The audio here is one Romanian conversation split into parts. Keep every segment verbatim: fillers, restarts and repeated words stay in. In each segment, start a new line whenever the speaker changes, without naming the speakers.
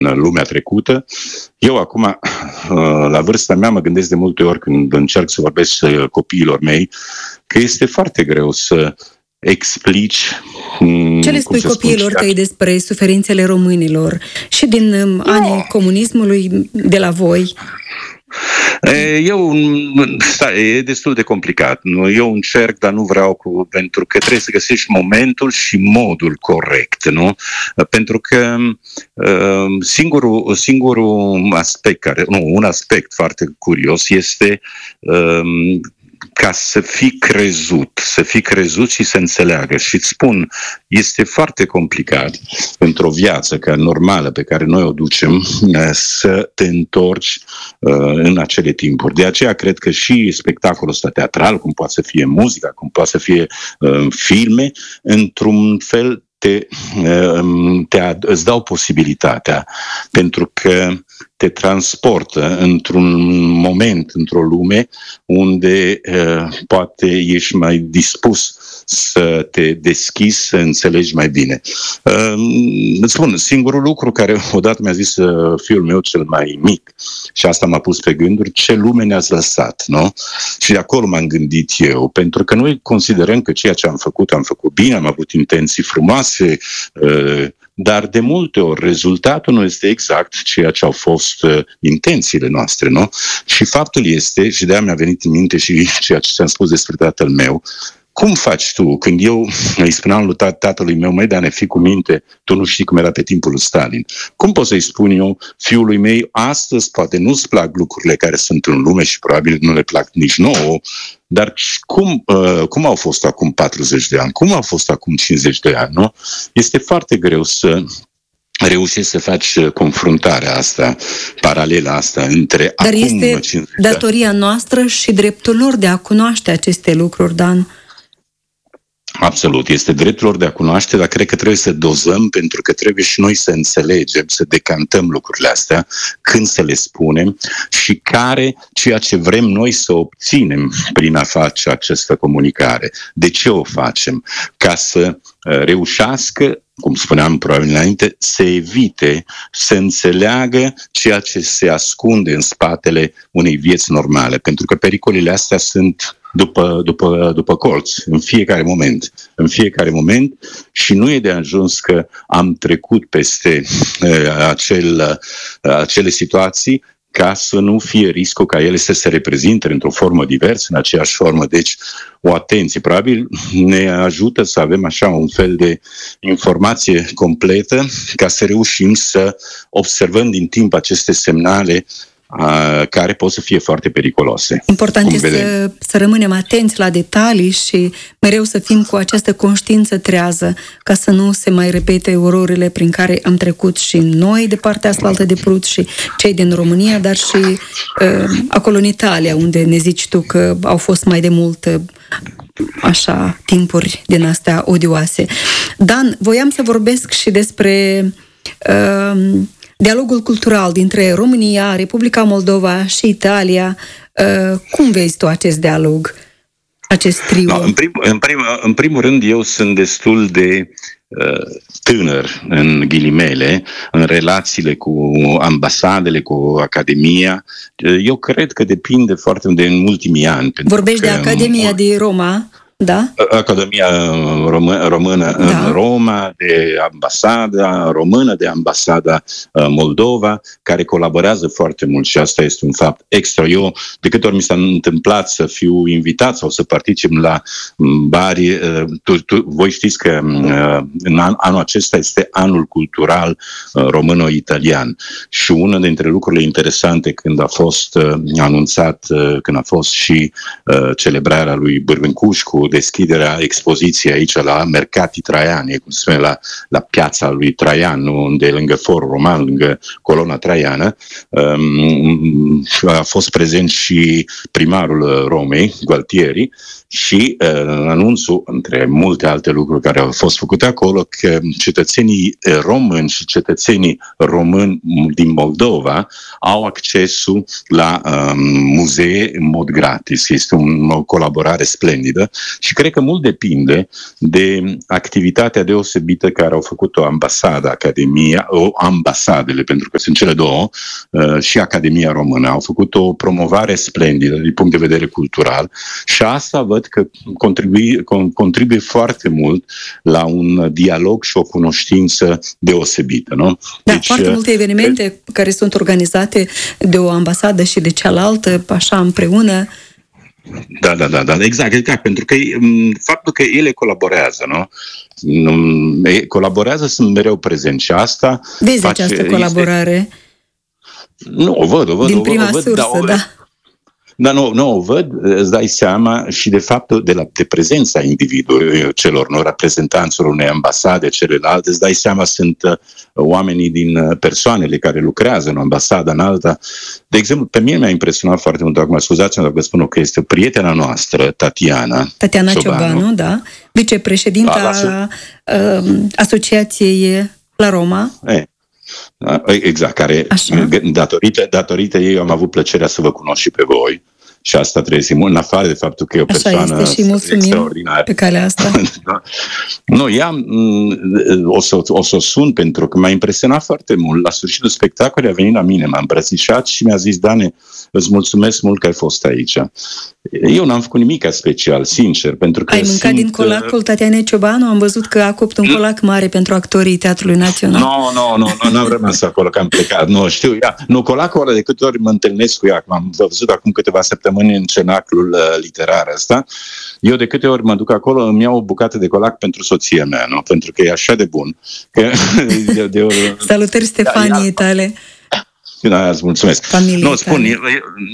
lumea trecută. Eu acum, la vârsta mea, mă gândesc de multe ori când încerc să vorbesc copiilor mei, că este foarte greu să explici.
Ce le spui copiilor tăi despre suferințele românilor și din no. anii comunismului de la voi?
Eu, e destul de complicat. Eu încerc, dar nu vreau cu, pentru că trebuie să găsești momentul și modul corect, nu? Pentru că singurul, singurul aspect care, nu, un aspect foarte curios este ca să fii crezut, să fii crezut și să înțeleagă. Și îți spun, este foarte complicat într-o viață ca normală pe care noi o ducem să te întorci uh, în acele timpuri. De aceea cred că și spectacolul ăsta teatral, cum poate să fie muzica, cum poate să fie uh, filme, într-un fel te, uh, te, îți dau posibilitatea, pentru că te transportă într-un moment, într-o lume unde uh, poate ești mai dispus să te deschizi, să înțelegi mai bine. Uh, îți spun, singurul lucru care odată mi-a zis uh, fiul meu cel mai mic, și asta m-a pus pe gânduri, ce lume ne-ați lăsat, nu? Și de acolo m-am gândit eu, pentru că noi considerăm că ceea ce am făcut, am făcut bine, am avut intenții frumoase, uh, dar de multe ori rezultatul nu este exact ceea ce au fost uh, intențiile noastre, nu? Și faptul este, și de-aia mi-a venit în minte și ceea ce ți-am spus despre tatăl meu, cum faci tu când eu îi spuneam lui tatălui meu, măi, dar ne fii cu minte, tu nu știi cum era pe timpul lui Stalin. Cum pot să-i spun eu fiului meu, astăzi poate nu-ți plac lucrurile care sunt în lume și probabil nu le plac nici nouă, dar cum, uh, cum au fost acum patruzeci de ani? Cum au fost acum cincizeci de ani? Nu? Este foarte greu să reușești să faci confruntarea asta, paralela asta între
Dar
acum
este datoria noastră și dreptul lor de a cunoaște aceste lucruri, Dan.
Absolut, este dreptul lor de a cunoaște, dar cred că trebuie să dozăm, pentru că trebuie și noi să înțelegem, să decantăm lucrurile astea, când să le spunem și care, ceea ce vrem noi să obținem prin a face această comunicare. De ce o facem? Ca să reușească, cum spuneam probabil înainte, să evite, să înțeleagă ceea ce se ascunde în spatele unei vieți normale, pentru că pericolele astea sunt după, după, după colț, în fiecare moment. În fiecare moment și nu e de ajuns că am trecut peste uh, acel, uh, acele situații ca să nu fie riscul ca ele să se reprezinte într-o formă diversă, în aceeași formă. Deci, o atenție. Probabil ne ajută să avem așa un fel de informație completă ca să reușim să observăm din timp aceste semnale Uh, care pot să fie foarte periculoase.
Important este să, să rămânem atenți la detalii și mereu să fim cu această conștiință trează, ca să nu se mai repete ororile prin care am trecut și noi de partea asta de Prut și cei din România, dar și uh, acolo în Italia, unde ne zici tu că au fost mai de mult uh, așa timpuri din astea odioase. Dan, voiam să vorbesc și despre uh, dialogul cultural dintre România, Republica Moldova și Italia. Cum vezi tu acest dialog, acest trio?
No, în, prim, în, prim, în primul rând, eu sunt destul de uh, tânăr, în ghilimele, în relațiile cu ambasadele, cu Academia. Eu cred că depinde foarte mult de în ultimii ani.
Vorbești de Academia de Roma? Da?
Academia Română, Română da. În Roma, de ambasada română, de ambasada Moldova, care colaborează foarte mult și asta este un fapt extra. Eu, de câte ori mi s-a întâmplat să fiu invitat sau să particip la bari, tu, tu, voi știți că în an, anul acesta este anul cultural româno-italian și una dintre lucrurile interesante când a fost anunțat, când a fost și celebrarea lui Bârvencuș cu deschiderea expoziției aici la Mercati Traiani, cum se spune, la, la piața lui Traian, unde lângă Forul Roman, lângă Colona Traiană, um, a fost prezent și primarul Romei, Gualtieri, Și uh, anunțul, între multe alte lucruri care au fost făcute acolo, că cetățenii români și cetățenii români din Moldova au accesul la um, muzee în mod gratis. Este un, o colaborare splendidă și cred că mult depinde de activitatea deosebită care au făcut-o ambasada, Academia, o ambasadele, pentru că sunt cele două, uh, și Academia Română. Au făcut o promovare splendidă din punct de vedere cultural și asta văd că contribuie, contribuie foarte mult la un dialog și o cunoștință deosebită. Nu?
Da,
deci,
foarte multe evenimente e... care sunt organizate de o ambasadă și de cealaltă, așa împreună.
Da, da, da, da, exact, exact, pentru că faptul că ele colaborează, nu? Colaborează, sunt mereu prezenți și asta...
Vezi face, această colaborare?
Este... Nu, o văd, o văd.
Din prima o văd, sursă, da. da.
Dar nu, nu o văd, îți dai seama și de faptul de, la, de prezența individului celor, nu, reprezentanților unei ambasade, celelalte, îți dai seama sunt uh, oamenii din uh, persoanele care lucrează în ambasada, în alta. De exemplu, pe mine mi-a impresionat foarte mult, acum scuzați-mă dacă spun că este prietena noastră, Tatiana.
Tatiana Ciobanu, Ciobanu da, vicepreședinta da, uh, Asociației La Roma.
E. Exact, care datorită, datorită ei am avut plăcerea să vă cunosc și pe voi și asta trebuie să-i în afară de faptul că e o persoană
așa este și mulțumim pe calea asta.
Nu, ea o să, o să o sun pentru că m-a impresionat foarte mult. La sfârșitul spectacolului a venit la mine, m-a îmbrățișat și mi-a zis: Dane, îți mulțumesc mult că ai fost aici. Eu n-am făcut nimic special, sincer, pentru că
ai mâncat
simt...
din colacul Tatiana Ciobanu? Am văzut că a copt un colac mare pentru actorii Teatrului Național.
Nu, nu, nu, n-am rămas acolo, că am plecat. Nu, știu, ia, nu, colacul ăla de câte ori mă întâlnesc cu ea, am văzut acum câteva săptămâni în cenaclul uh, literar ăsta, eu de câte ori mă duc acolo îmi iau o bucată de colac pentru soția mea, nu? Pentru că e așa de bun. Că, de, de ori...
Salutări Stefaniei da, tale.
Da, îți mulțumesc.
Familie
nu, spun, eu,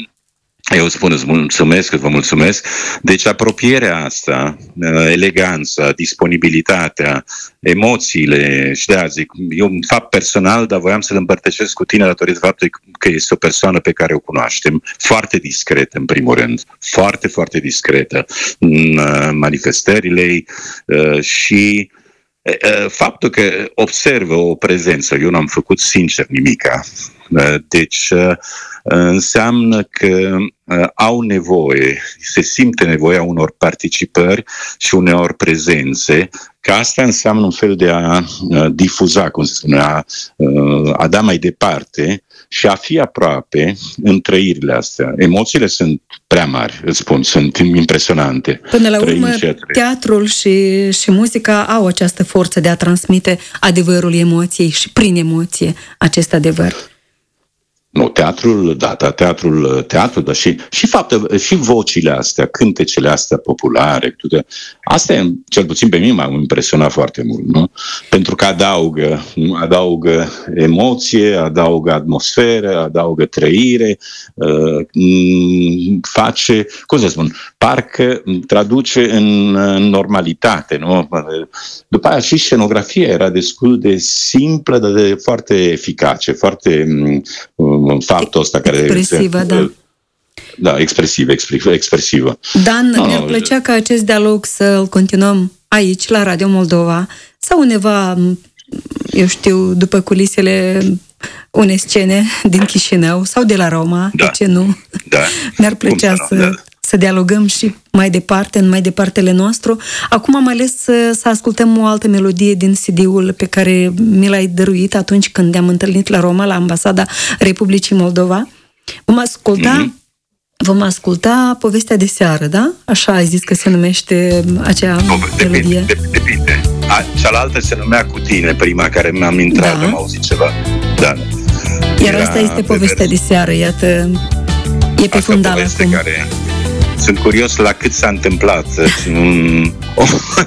eu spun, îți mulțumesc, vă mulțumesc. Deci apropierea asta, eleganța, disponibilitatea, emoțiile, și de zic, e un fapt personal, dar voiam să-l împărtășesc cu tine datorită faptului că este o persoană pe care o cunoaștem, foarte discretă în primul rând, foarte, foarte discretă în manifestările ei și faptul că observă o prezență, eu n-am făcut sincer nimica, deci înseamnă că au nevoie, se simte nevoia unor participări și unor prezențe, că asta înseamnă un fel de a difuza, cum se spune, a, a da mai departe și a fi aproape în trăirile astea. Emoțiile sunt prea mari, îți spun, sunt impresionante.
Până la urmă, teatrul și, și muzica au această forță de a transmite adevărul emoției și prin emoție acest adevăr.
Nu, teatrul, da, da, teatrul, teatrul, dar și, și faptul, și vocile astea, cântecele astea populare, astea, cel puțin pe mine, m-au impresionat foarte mult, nu? Pentru că adaugă, adaugă emoție, adaugă atmosferă, adaugă trăire, face, cum să spun, parcă traduce în normalitate, nu? După aia și scenografia era destul de simplă, dar de foarte eficace, foarte faptul ăsta care...
Expresivă, da.
Da, expresivă, expresivă.
Dan, no, mi-ar plăcea ca acest dialog să-l continuăm aici, la Radio Moldova, sau undeva, eu știu, după culisele unei scene din Chișinău sau de la Roma,
da.
De ce nu?
Da.
Mi-ar plăcea să... Da. să dialogăm și mai departe, în mai departele nostru. Acum am ales să, să ascultăm o altă melodie din C D-ul pe care mi l-ai dăruit atunci când ne-am întâlnit la Roma, la Ambasada Republicii Moldova. Vom asculta, mm-hmm. vom asculta Povestea de seară, da? Așa ai zis că se numește acea depinde, melodie.
Depinde. A, cealaltă se numea Cu tine, prima care mi-am intrat, da. Am auzit ceva. Da.
Iar Era asta este Povestea de seară, iată, e pe fundal acum.
Care... Sunt curios la cât s-a întâmplat um, o,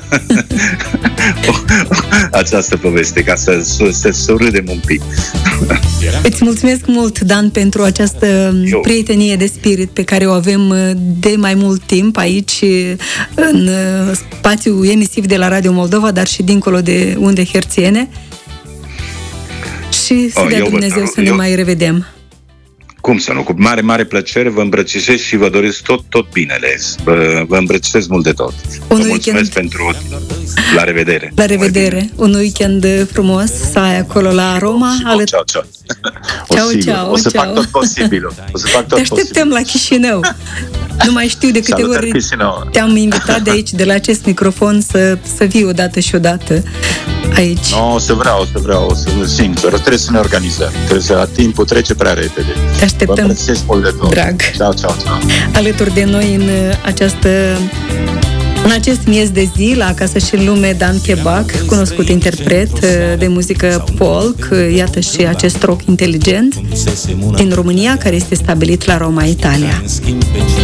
o, această poveste, ca să, să, să râdem un pic.
Îți mulțumesc mult, Dan, pentru această Eu. prietenie de spirit pe care o avem de mai mult timp aici, în spațiul emisiv de la Radio Moldova, dar și dincolo de unde herțiene. Și să oh, dea Dumnezeu să ne eu... mai revedem.
Cum să nu? Cu mare, mare plăcere vă îmbrățișez și vă doresc tot, tot binele. Vă, vă îmbrățișez mult de tot.
Un
vă
weekend...
mulțumesc pentru... La revedere!
La revedere! Un weekend frumos să ai acolo la Roma.
Ale... Ciao, ciao! O,
ciao, ciao,
o să
ciao.
fac tot posibilul. O să fac tot
Te așteptăm
posibil.
La Chișinău. Nu mai știu de câte
Salutări,
ori
Chișinău.
Te-am invitat de aici, de la acest microfon, să, să vii odată și odată aici.
Nu, o să vreau, o să vreau, o să sincer, trebuie să ne organizăm. Trebuie să, timpul trece prea repede.
Te așteptăm,
mult de tot.
drag.
Ciao, ciao, ciao.
Alături de noi în această În acest miez de zi, la Acasă și în lume, Dan Chebac, cunoscut interpret de muzică folk, iată și acest rock inteligent din România, care este stabilit la Roma, Italia.